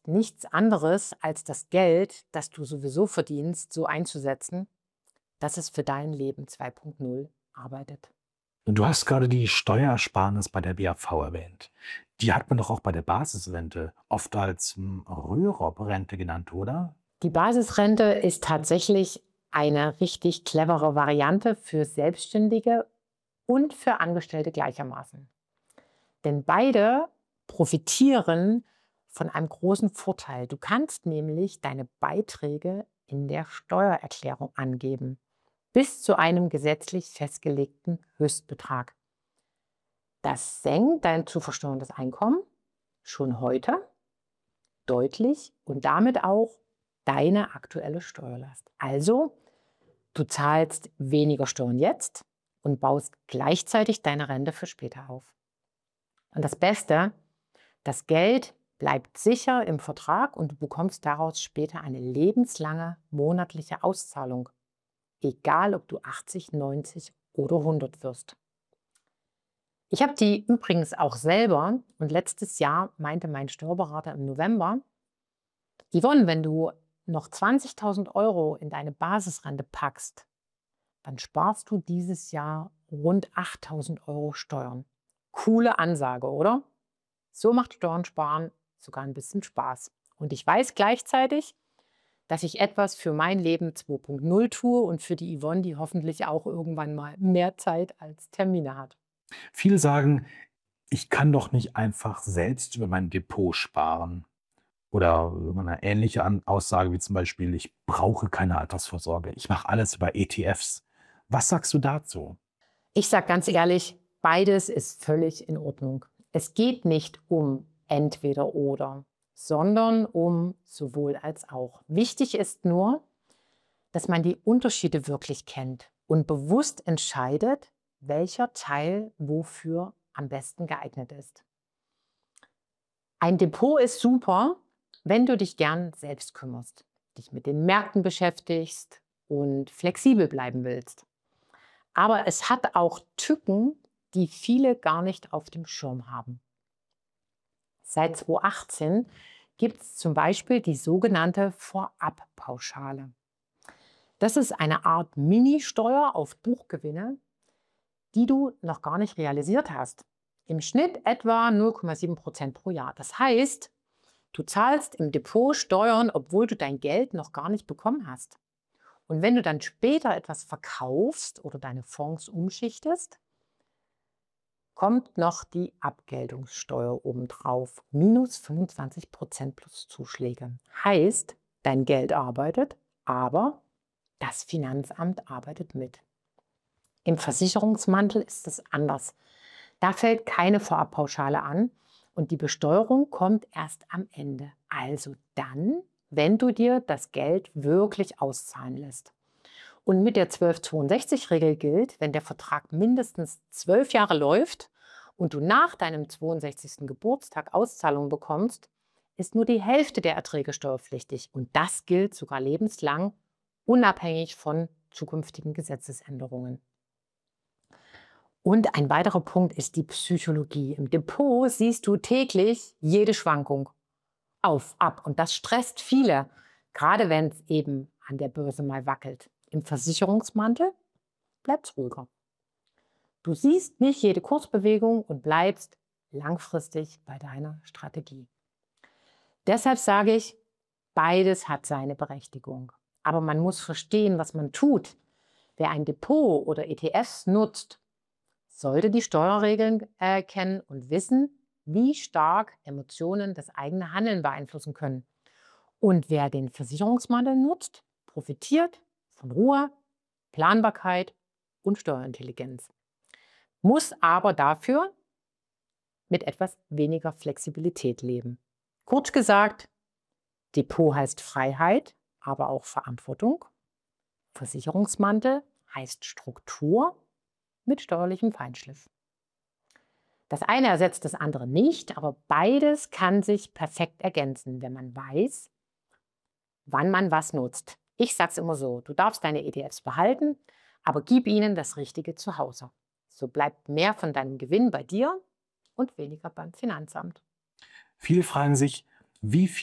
ist nichts anderes, als das Geld, das du sowieso verdienst, so einzusetzen, dass es für dein Leben 2.0 arbeitet. Du hast gerade die Steuersparnis bei der BAV erwähnt. Die hat man doch auch bei der Basisrente oft als Rürup-Rente genannt, oder? Die Basisrente ist tatsächlich eine richtig clevere Variante für Selbstständige und für Angestellte gleichermaßen. Denn beide profitieren von einem großen Vorteil. Du kannst nämlich deine Beiträge in der Steuererklärung angeben, bis zu einem gesetzlich festgelegten Höchstbetrag. Das senkt dein zu versteuerndes Einkommen schon heute deutlich und damit auch deine aktuelle Steuerlast. Also, du zahlst weniger Steuern jetzt und baust gleichzeitig deine Rente für später auf. Und das Beste, das Geld bleibt sicher im Vertrag und du bekommst daraus später eine lebenslange monatliche Auszahlung, egal ob du 80, 90 oder 100 wirst. Ich habe die übrigens auch selber und letztes Jahr meinte mein Steuerberater im November: Yvonne, wenn du noch 20.000 Euro in deine Basisrente packst, dann sparst du dieses Jahr rund 8.000 Euro Steuern. Coole Ansage, oder? So macht Steuern sparen sogar ein bisschen Spaß. Und ich weiß gleichzeitig, dass ich etwas für mein Leben 2.0 tue und für die Yvonne, die hoffentlich auch irgendwann mal mehr Zeit als Termine hat. Viele sagen, ich kann doch nicht einfach selbst über mein Depot sparen. Oder eine ähnliche Aussage wie zum Beispiel, ich brauche keine Altersvorsorge. Ich mache alles über ETFs. Was sagst du dazu? Ich sage ganz ehrlich, beides ist völlig in Ordnung. Es geht nicht um entweder oder, sondern um sowohl als auch. Wichtig ist nur, dass man die Unterschiede wirklich kennt und bewusst entscheidet, welcher Teil wofür am besten geeignet ist. Ein Depot ist super, wenn du dich gern selbst kümmerst, dich mit den Märkten beschäftigst und flexibel bleiben willst. Aber es hat auch Tücken, die viele gar nicht auf dem Schirm haben. Seit 2018 gibt es zum Beispiel die sogenannte Vorabpauschale. Das ist eine Art Ministeuer auf Buchgewinne, die du noch gar nicht realisiert hast. Im Schnitt etwa 0,7% pro Jahr. Das heißt, du zahlst im Depot Steuern, obwohl du dein Geld noch gar nicht bekommen hast. Und wenn du dann später etwas verkaufst oder deine Fonds umschichtest, kommt noch die Abgeltungssteuer obendrauf. Minus 25% plus Zuschläge. Heißt, dein Geld arbeitet, aber das Finanzamt arbeitet mit. Im Versicherungsmantel ist es anders. Da fällt keine Vorabpauschale an und die Besteuerung kommt erst am Ende. Also dann, wenn du dir das Geld wirklich auszahlen lässt. Und mit der 1262-Regel gilt, wenn der Vertrag mindestens 12 Jahre läuft und du nach deinem 62. Geburtstag Auszahlung bekommst, ist nur die Hälfte der Erträge steuerpflichtig. Und das gilt sogar lebenslang, unabhängig von zukünftigen Gesetzesänderungen. Und ein weiterer Punkt ist die Psychologie. Im Depot siehst du täglich jede Schwankung auf, ab. Und das stresst viele, gerade wenn es eben an der Börse mal wackelt. Im Versicherungsmantel bleibt es ruhiger. Du siehst nicht jede Kursbewegung und bleibst langfristig bei deiner Strategie. Deshalb sage ich, beides hat seine Berechtigung. Aber man muss verstehen, was man tut. Wer ein Depot oder ETFs nutzt, sollte die Steuerregeln kennen und wissen, wie stark Emotionen das eigene Handeln beeinflussen können. Und wer den Versicherungsmantel nutzt, profitiert von Ruhe, Planbarkeit und Steuerintelligenz, muss aber dafür mit etwas weniger Flexibilität leben. Kurz gesagt, Depot heißt Freiheit, aber auch Verantwortung. Versicherungsmantel heißt Struktur mit steuerlichem Feinschliff. Das eine ersetzt das andere nicht, aber beides kann sich perfekt ergänzen, wenn man weiß, wann man was nutzt. Ich sage es immer so, du darfst deine ETFs behalten, aber gib ihnen das richtige Zuhause. So bleibt mehr von deinem Gewinn bei dir und weniger beim Finanzamt. Viele fragen sich, wie